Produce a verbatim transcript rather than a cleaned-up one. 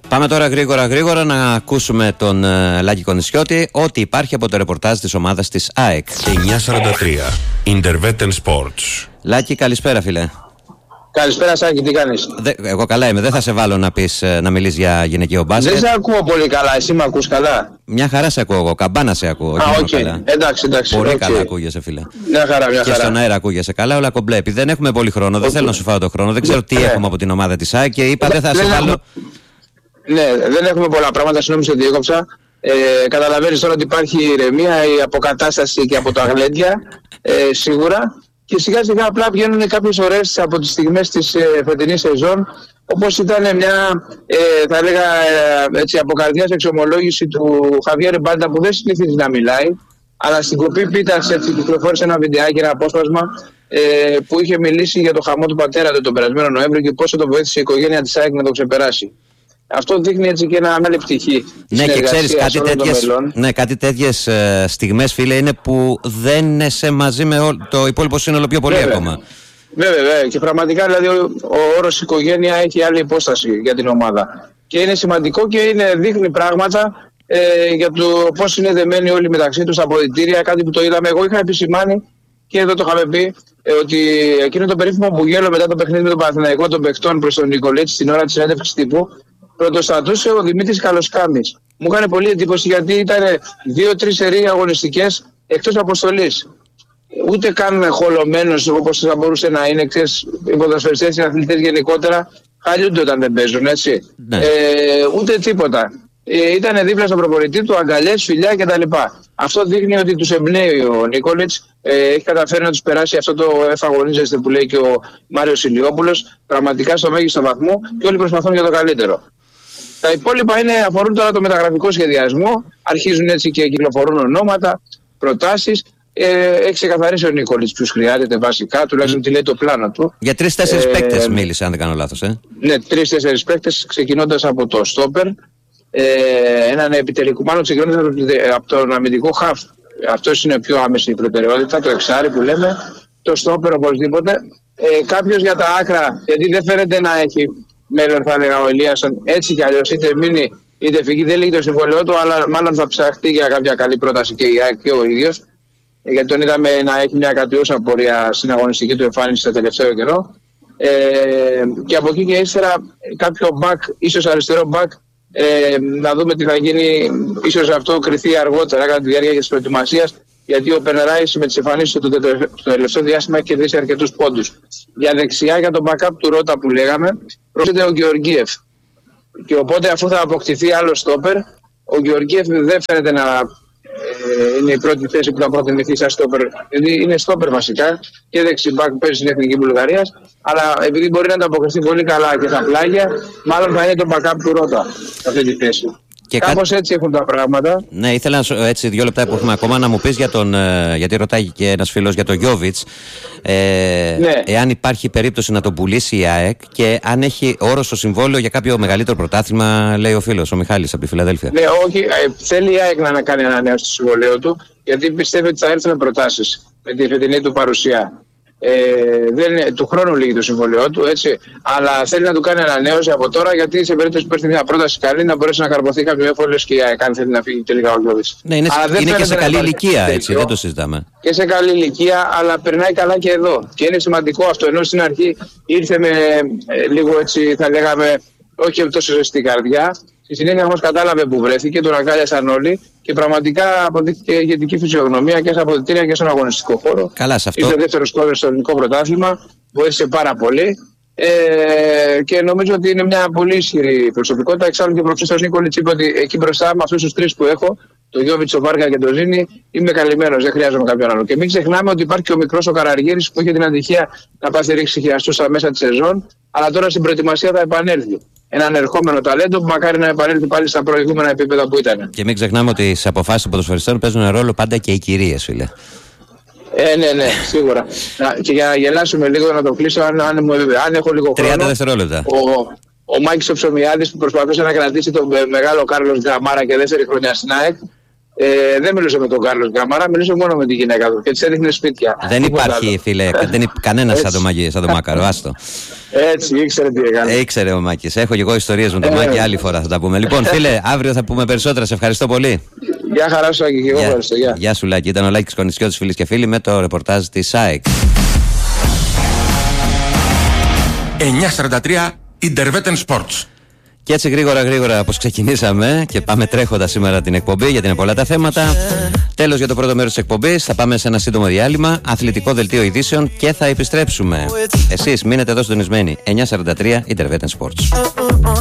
Πάμε τώρα γρήγορα γρήγορα να ακούσουμε τον uh, Λάκη Κονησιώτη, ό,τι υπάρχει από το ρεπορτάζ της ομάδας της ΑΕΚ. εννιά σαράντα τρία Intervetten Sports. Λάκη, καλησπέρα φίλε. Καλησπέρα Σάκη, τι κάνεις? Δε, εγώ καλά είμαι, δεν θα σε βάλω να, πεις, να μιλήσεις για γυναικείο μπάσκετ. Δεν σε ακούω πολύ καλά, εσύ με ακούς καλά? Μια χαρά σε ακούω εγώ, καμπάνα σε ακούω. Α, οκ, okay. εντάξει, εντάξει. Πολύ okay. καλά ακούγεσαι φίλε. Μια χαρά, μια και χαρά. στον αέρα ακούγεσαι καλά, όλα κομπλέ. Επειδή δεν έχουμε πολύ χρόνο, δεν okay. θέλω να σου φάω το χρόνο, δεν ξέρω τι ναι. έχουμε από την ομάδα της ΑΕΚ και είπα δεν θα σε βάλω... Ναι, δεν έχουμε πολλά πράγματα, συγγνώμη ότι διέκοψα. Ε, καταλαβαίνεις τώρα ότι υπάρχει ηρεμία, η αποκατάσταση και από τα γλέντια, ε, σίγουρα. Και σιγά σιγά απλά βγαίνουν κάποιες ώρες από τις στιγμές της ε, φετινής σεζόν, όπως ήταν μια, ε, θα έλεγα, ε, έτσι, από καρδιάς εξομολόγηση του Χαβιέρ Μπάντα, που δεν συνηθίζει να μιλάει, αλλά στην κοπή πίτας έτσι κυκλοφόρησε ένα βιντεάκι, ένα απόσπασμα, ε, που είχε μιλήσει για το χαμό του πατέρα του τον περασμένο Νοέμβριο και πόσο τον βοήθησε η οικογένεια της ΑΕΚ να το ξεπεράσει. Αυτό δείχνει έτσι και ένα άλλη πτυχή. Ναι, και ξέρεις κάτι τέτοιες, ναι, κάτι τέτοιες ε, στιγμές φίλε είναι που δεν είσαι μαζί με ό, το υπόλοιπο σύνολο πιο πολύ βέβαια. Ακόμα. Βέβαια, βέβαια. Και πραγματικά δηλαδή ο, ο όρος οικογένεια έχει άλλη υπόσταση για την ομάδα. Και είναι σημαντικό και είναι, δείχνει πράγματα ε, για το πώς είναι δεμένοι όλοι μεταξύ τους στα αποδυτήρια. Κάτι που το είδαμε. Εγώ είχα επισημάνει και εδώ το είχαμε πει ε, ότι εκείνο το περίφημο μπουγέλο μετά το παιχνίδι με τον Παναθηναϊκό των παιχτών προς τον Νικολέτη στην ώρα της συνέντευξης τύπου. Πρωτοστατούσε ο Δημήτρης Καλοσκάμης. Μου έκανε πολύ εντύπωση γιατί ήταν δύο-τρεις σερί αγωνιστικές εκτός αποστολής. Ούτε καν χολωμένος όπως θα μπορούσε να είναι, ξέρεις, οι ποδοσφαιριστές, οι αθλητές γενικότερα, χαλιούνται όταν δεν παίζουν, έτσι. Ναι. Ε, ούτε τίποτα. Ε, ήταν δίπλα στον προπονητή του, αγκαλιές, φιλιά κτλ. Αυτό δείχνει ότι τους εμπνέει ο Νίκολιτς. Ε, έχει καταφέρει να τους περάσει αυτό το εφαγωνίζεστε που λέει και ο Μάριος Ηλιόπουλος, πραγματικά στο μέγιστο βαθμό, και όλοι προσπαθούν για το καλύτερο. Τα υπόλοιπα είναι, αφορούν τώρα το μεταγραφικό σχεδιασμό, αρχίζουν έτσι και κυκλοφορούν ονόματα, προτάσεις. Ε, έχει ξεκαθαρίσει ο Νίκολιτς ποιους χρειάζεται βασικά, τουλάχιστον τι λέει το πλάνο του. Για τρεις-τέσσερις ε, παίκτες μίλησε, αν δεν κάνω λάθος. Ε. Ναι, τρεις-τέσσερις παίκτες, ξεκινώντας από το στόπερ, ε, έναν επιτελικό, μάλλον ξεκινώντας από τον αμυντικό χαφ. Αυτό είναι πιο άμεση η προτεραιότητα, το εξάρι που λέμε, το στόπερ οπωσδήποτε. Ε, κάποιος για τα άκρα, γιατί δεν φαίνεται να έχει μέλλον, θα έλεγα ο Ηλίασον, έτσι κι αλλιώς, είτε μείνει είτε φυγεί, δεν λύγει το συμβόλαιό του, αλλά μάλλον θα ψαχτεί για κάποια καλή πρόταση και, και ο ίδιος. Γιατί τον είδαμε να έχει μια κατιούσα πορεία στην αγωνιστική του εμφάνιση στο τελευταίο καιρό. Ε, και από εκεί και ύστερα κάποιο back, ίσως αριστερό back, ε, να δούμε τι θα γίνει. Ίσως αυτό κριθεί αργότερα κατά τη διάρκεια της προετοιμασίας, γιατί ο Πενεράης με τις εμφανίσεις του στο τελευταίο διάστημα έχει κερδίσει αρκετούς πόντους. Για δεξιά, για τον backup του Ρώτα που λέγαμε, πρόσθεται ο Γεωργίεφ. Και οπότε αφού θα αποκτηθεί άλλο στόπερ, ο Γεωργίεφ δεν φαίνεται να ε, είναι η πρώτη θέση που θα προτιμηθεί σαν στόπερ. Δηλαδή είναι στόπερ βασικά και δεξιμπάκ παίζει στην Εθνική Βουλγαρίας, αλλά επειδή μπορεί να ανταποκριθεί πολύ καλά και στα πλάγια, μάλλον θα είναι το backup του Ρώτα σε αυτή τη θέση. Και κάπως κάτι... έτσι έχουν τα πράγματα. Ναι, ήθελα έτσι δύο λεπτά που έχουμε ακόμα να μου πεις για τον. Γιατί ρωτάει και ένας φίλος για τον Γιόβιτς. Ε, ναι. Εάν υπάρχει περίπτωση να τον πουλήσει η ΑΕΚ και αν έχει όρο στο συμβόλαιο για κάποιο μεγαλύτερο πρωτάθλημα, λέει ο φίλος, ο Μιχάλης από τη Φιλαδέλφια. Ναι, όχι. Ε, θέλει η ΑΕΚ να κάνει ανανέωση στο συμβόλαιο του, γιατί πιστεύει ότι θα έρθει με προτάσεις με τη φετινή του παρουσία. Ε, δεν, του χρόνου λύγει το συμβόλαιό του, έτσι, αλλά θέλει να του κάνει ανανέωση από τώρα, γιατί σε περίπτωση που έρθει μια πρόταση καλή να μπορέσει να καρποθεί κάποιο εύκολο και αν θέλει να φύγει τελικά ο Γιώβης. Ναι, είναι, είναι και σε καλή ηλικία, έτσι, δεν το συζητάμε. Και σε καλή ηλικία, αλλά περνάει καλά και εδώ. Και είναι σημαντικό αυτό, ενώ στην αρχή ήρθε με ε, λίγο έτσι, θα λέγαμε, όχι τόσο ζεστή καρδιά. Στη συνέχεια όμως κατάλαβε που βρέθηκε, τον αγκάλιασαν όλοι και πραγματικά αποδείχθηκε ηγετική φυσιογνωμία και στα αποδυτήρια και στον αγωνιστικό χώρο. Καλά σε αυτό. Ήρθε δεύτερο σκόρερ στο ελληνικό πρωτάθλημα, βοήθησε πάρα πολύ ε, και νομίζω ότι είναι μια πολύ ισχυρή προσωπικότητα. Εξάλλου και ο προφέσορ Νίκολιτς είπε ότι εκεί μπροστά με αυτούς τους τρεις που έχω, το Γιώβιτς, ο Βάργα και το Ζήνη, είμαι καλυμμένος, δεν χρειάζομαι κάποιον άλλο. Και μην ξεχνάμε ότι υπάρχει και ο μικρός ο Καραργύρης που είχε την ατυχία να πάθει ρήξη χειαστού στα μέσα τη σεζόν, αλλά τώρα στην προετοιμασία θα επανέλθει. Έναν ερχόμενο ταλέντο που μακάρι να επανέλθει πάλι στα προηγούμενα επίπεδα που ήταν. Και μην ξεχνάμε ότι σε αποφάσεις των ποδοσφαιριστών παίζουν ρόλο πάντα και οι κυρίες, φίλε. Ε, ναι, ναι, σίγουρα. Και για να γελάσουμε λίγο, να το κλείσω, αν, αν, αν έχω λίγο χρόνο. τριάντα δευτερόλεπτα. Ο, ο Μάκης ο Ψωμιάδης που προσπαθούσε να κρατήσει τον μεγάλο Κάρλος Γκαμάρα και δεύτερη χρονιά στην ΑΕΚ, Ε, δεν μιλούσε με τον Κάρλος Γκάμαρα, μιλούσε μόνο με τη γυναίκα του και της έδειχνε σπίτια. Δεν υπάρχει, φίλε, δεν υπάρχει κανένας σαν το Μάκη, σαν το Μάκαρο, άστο. Έτσι, ήξερε τι έκανε. Ε, ήξερε ο Μάκης. Έχω και εγώ ιστορίες με τον ε, Μάκη, άλλη φορά θα τα πούμε. Λοιπόν, φίλε, αύριο θα πούμε περισσότερα. Σε ευχαριστώ πολύ. Γεια χαρά σου, Άκη, και εγώ ευχαριστώ. Γεια. Γεια σου, Λάκη. Ήταν ο Λάκης Κονησιώτης, φίλοι και φίλοι, με το ρεπορτάζ της ΑΕΚ. εννιακόσια σαράντα τρία Intervetten Sports. Και έτσι γρήγορα γρήγορα όπως ξεκινήσαμε και πάμε τρέχοντας σήμερα την εκπομπή, γιατί είναι πολλά τα θέματα. Τέλος για το πρώτο μέρος της εκπομπής, θα πάμε σε ένα σύντομο διάλειμμα, αθλητικό δελτίο ειδήσεων και θα επιστρέψουμε. Εσείς μείνετε εδώ συντονισμένοι. εννιακόσια σαράντα τρία Intervetten Sports.